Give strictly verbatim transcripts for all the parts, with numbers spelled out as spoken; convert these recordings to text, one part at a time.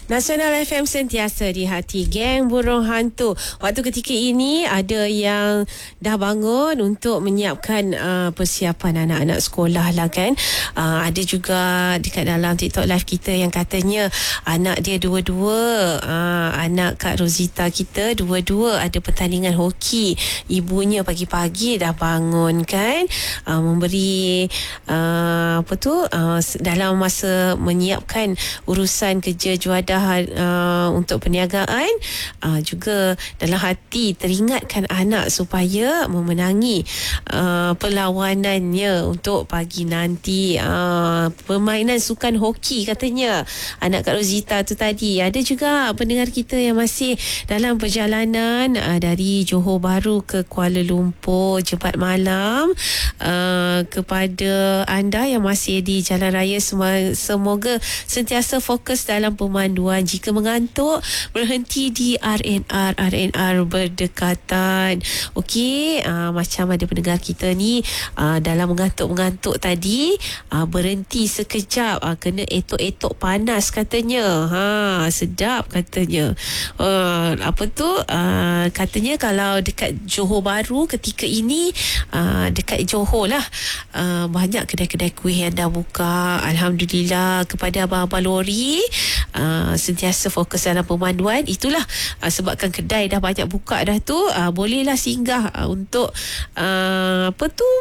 Nasional F M sentiasa di hati geng burung hantu. Waktu ketika ini ada yang dah bangun untuk menyiapkan uh, persiapan anak-anak sekolah lah kan. Uh, ada juga dekat dalam TikTok live kita yang katanya anak dia dua-dua, uh, anak Kak Rozita kita dua-dua ada pertandingan hoki. Ibunya pagi-pagi dah bangun kan, uh, memberi uh, apa tu uh, dalam masa menyiapkan urusan kerja juadah Uh, untuk perniagaan, uh, juga dalam hati teringatkan anak supaya memenangi uh, perlawanannya untuk pagi nanti. Uh, permainan sukan hoki katanya anak Kak Rozita tu tadi. Ada juga pendengar kita yang masih dalam perjalanan uh, dari Johor Bahru ke Kuala Lumpur Jebat Malam. Uh, kepada anda yang masih di jalan raya, semoga sentiasa fokus dalam pemanduan. Jika mengantuk, berhenti di R N R R N R berdekatan. Okey, uh, macam ada pendengar kita ni uh, dalam mengantuk-mengantuk tadi, uh, berhenti sekejap, uh, kena etok-etok panas katanya. Ha, sedap katanya. Uh, apa tu? Uh, katanya kalau dekat Johor Bahru ketika ini, uh, dekat Johor lah, uh, banyak kedai-kedai kuih yang dah buka. Alhamdulillah. Kepada abang-abang lori, uh, sentiasa fokus dalam pemanduan. Itulah uh, sebabkan kedai dah banyak buka dah tu, uh, bolehlah singgah uh, untuk uh, apa tu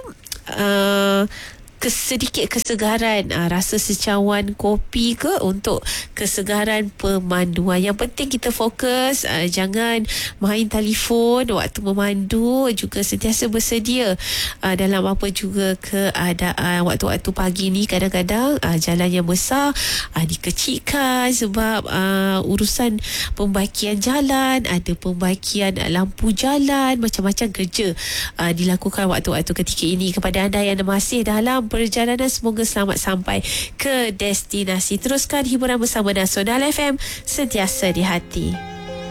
uh, sedikit kesegaran, uh, rasa secawan kopi ke untuk kesegaran pemanduan. Yang penting kita fokus, uh, jangan main telefon waktu memandu, juga sentiasa bersedia uh, dalam apa juga keadaan. Waktu-waktu pagi ni kadang-kadang uh, jalan yang besar uh, dikecilkan sebab uh, urusan pembaikian jalan, ada pembaikian uh, lampu jalan, macam-macam kerja uh, dilakukan waktu-waktu ketika ini. Kepada anda yang masih dalam perjalanan, semoga selamat sampai ke destinasi. Teruskan hiburan bersama Nasional F M, sentiasa di hati.